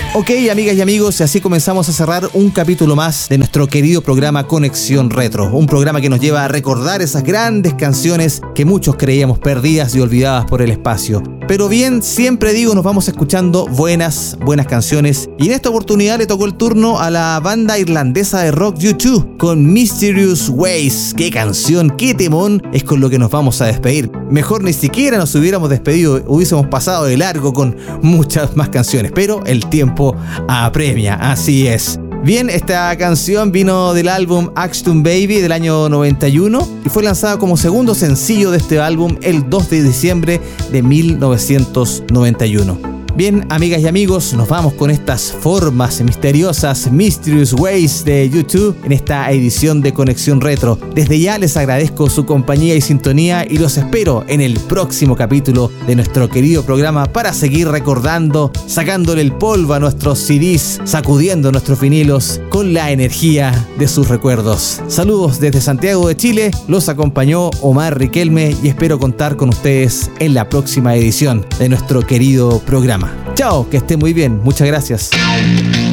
Ok, amigas y amigos, y así comenzamos a cerrar un capítulo más de nuestro querido programa Conexión Retro. Un programa que nos lleva a recordar esas grandes canciones que muchos creíamos perdidas y olvidadas por el espacio. Pero bien, siempre digo, nos vamos escuchando buenas canciones. Y en esta oportunidad le tocó el turno a la banda irlandesa de rock U2 con Mysterious Ways. ¡Qué canción, qué temón! Es con lo que nos vamos a despedir. Mejor ni siquiera nos hubiéramos despedido, hubiésemos pasado de largo con muchas más canciones, pero el tiempo apremia, así es. Bien, esta canción vino del álbum Achtung Baby del año 91 y fue lanzada como segundo sencillo de este álbum el 2 de diciembre de 1991. Bien, amigas y amigos, nos vamos con estas formas misteriosas, Mysterious Ways de U2 en esta edición de Conexión Retro. Desde ya les agradezco su compañía y sintonía y los espero en el próximo capítulo de nuestro querido programa para seguir recordando, sacándole el polvo a nuestros CDs, sacudiendo nuestros vinilos con la energía de sus recuerdos. Saludos desde Santiago de Chile, los acompañó Omar Riquelme y espero contar con ustedes en la próxima edición de nuestro querido programa. Chao, que esté muy bien, muchas gracias.